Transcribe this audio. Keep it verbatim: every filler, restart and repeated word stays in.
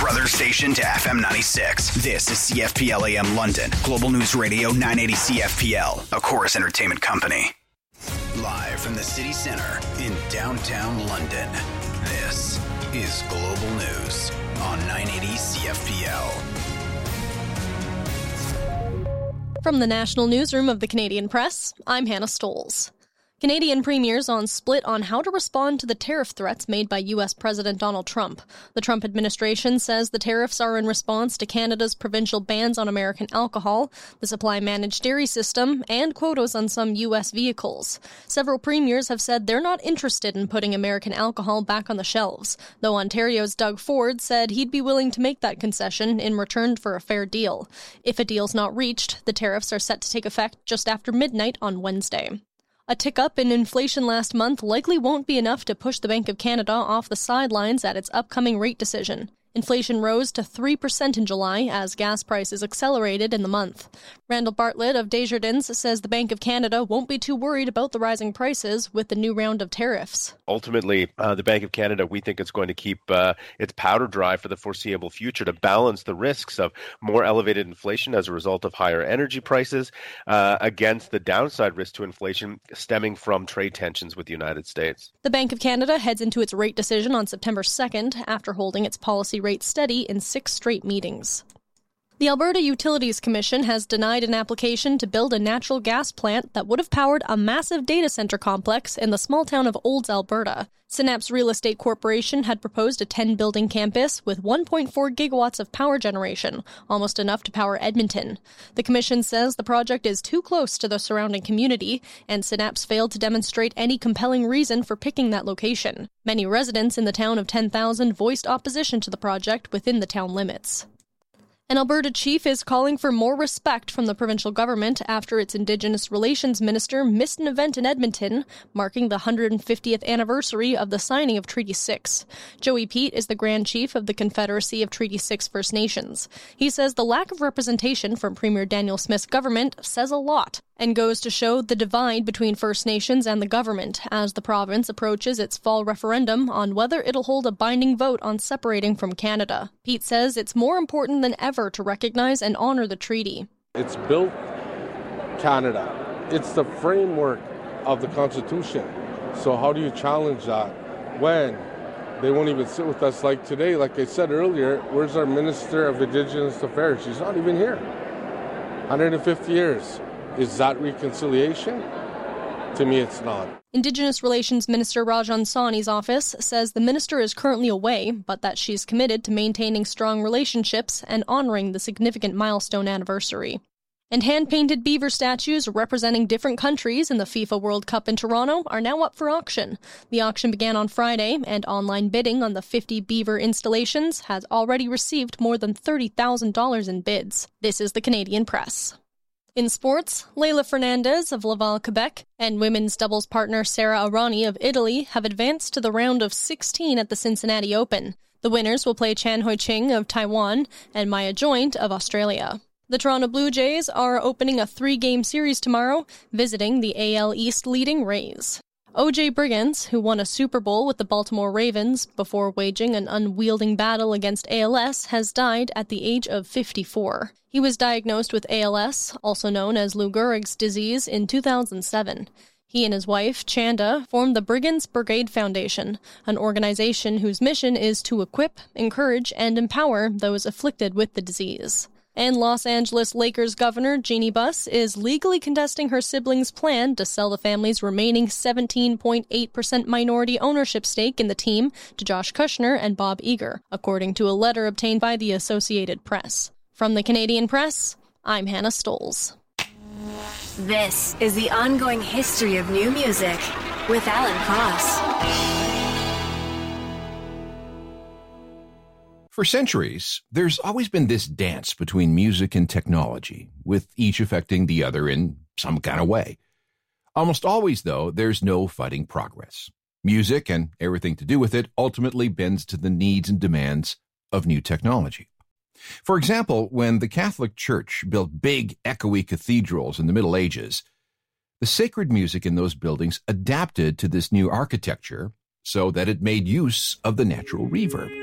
brother station to F M ninety-six. This is C F P L A M London, Global News Radio nine eighty C F P L, a Chorus Entertainment company. Live from the city center in downtown London, this is Global News on nine eighty C F P L. From the National Newsroom of the Canadian Press, I'm Hannah Stoles. Canadian premiers on split on how to respond to the tariff threats made by U S President Donald Trump. The Trump administration says the tariffs are in response to Canada's provincial bans on American alcohol, the supply-managed dairy system, and quotas on some U S vehicles. Several premiers have said they're not interested in putting American alcohol back on the shelves, though Ontario's Doug Ford said he'd be willing to make that concession in return for a fair deal. If a deal's not reached, the tariffs are set to take effect just after midnight on Wednesday. A tick-up in inflation last month likely won't be enough to push the Bank of Canada off the sidelines at its upcoming rate decision. Inflation rose to three percent in July as gas prices accelerated in the month. Randall Bartlett of Desjardins says the Bank of Canada won't be too worried about the rising prices with the new round of tariffs. Ultimately, uh, the Bank of Canada, we think it's going to keep uh, its powder dry for the foreseeable future to balance the risks of more elevated inflation as a result of higher energy prices uh, against the downside risk to inflation stemming from trade tensions with the United States. The Bank of Canada heads into its rate decision on September second after holding its policy rate steady in six straight meetings. The Alberta Utilities Commission has denied an application to build a natural gas plant that would have powered a massive data center complex in the small town of Olds, Alberta. Synapse Real Estate Corporation had proposed a ten-building campus with one point four gigawatts of power generation, almost enough to power Edmonton. The commission says the project is too close to the surrounding community, and Synapse failed to demonstrate any compelling reason for picking that location. Many residents in the town of ten thousand voiced opposition to the project within the town limits. An Alberta chief is calling for more respect from the provincial government after its Indigenous Relations Minister missed an event in Edmonton marking the one hundred fiftieth anniversary of the signing of Treaty six. Joey Pete is the Grand Chief of the Confederacy of Treaty six First Nations. He says the lack of representation from Premier Daniel Smith's government says a lot and goes to show the divide between First Nations and the government as the province approaches its fall referendum on whether it'll hold a binding vote on separating from Canada. Pete says it's more important than ever to recognize and honor the treaty. It's built Canada. It's the framework of the Constitution. So how do you challenge that when they won't even sit with us like today? Like I said earlier, where's our Minister of Indigenous Affairs? She's not even here. one hundred fifty years. Is that reconciliation? To me, it's not. Indigenous Relations Minister Rajan Sawhney's office says the minister is currently away, but that she's committed to maintaining strong relationships and honoring the significant milestone anniversary. And hand-painted beaver statues representing different countries in the FIFA World Cup in Toronto are now up for auction. The auction began on Friday, and online bidding on the fifty beaver installations has already received more than thirty thousand dollars in bids. This is the Canadian Press. In sports, Leylah Fernandez of Laval, Quebec, and women's doubles partner Sara Errani of Italy have advanced to the round of sixteen at the Cincinnati Open. The winners will play Chan Hoi-ching of Taiwan and Maya Joint of Australia. The Toronto Blue Jays are opening a three-game series tomorrow, visiting the A L East leading Rays. O J Brigance, who won a Super Bowl with the Baltimore Ravens before waging an unwielding battle against A L S, has died at the age of fifty-four. He was diagnosed with A L S, also known as Lou Gehrig's disease, in two thousand seven. He and his wife, Chanda, formed the Brigance Brigade Foundation, an organization whose mission is to equip, encourage, and empower those afflicted with the disease. And Los Angeles Lakers Governor Jeannie Buss is legally contesting her siblings' plan to sell the family's remaining seventeen point eight percent minority ownership stake in the team to Josh Kushner and Bob Iger, according to a letter obtained by the Associated Press. From the Canadian Press, I'm Hannah Stoles. This is the ongoing history of new music with Alan Cross. For centuries, there's always been this dance between music and technology, with each affecting the other in some kind of way. Almost always, though, there's no fighting progress. Music, and everything to do with it, ultimately bends to the needs and demands of new technology. For example, when the Catholic Church built big, echoey cathedrals in the Middle Ages, the sacred music in those buildings adapted to this new architecture so that it made use of the natural reverb.